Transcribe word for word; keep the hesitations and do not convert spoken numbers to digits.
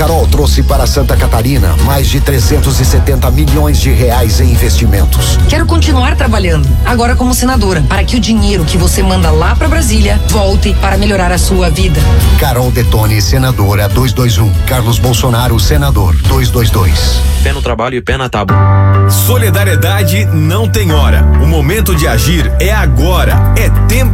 Carol trouxe para Santa Catarina mais de trezentos e setenta milhões de reais em investimentos. Quero continuar trabalhando, agora como senadora, para que o dinheiro que você manda lá para Brasília volte para melhorar a sua vida. Carol Detone, senadora dois dois um. Carlos Bolsonaro, senador dois dois dois. Pé no trabalho e pé na tábua. Solidariedade não tem hora. O momento de agir é agora. É tempo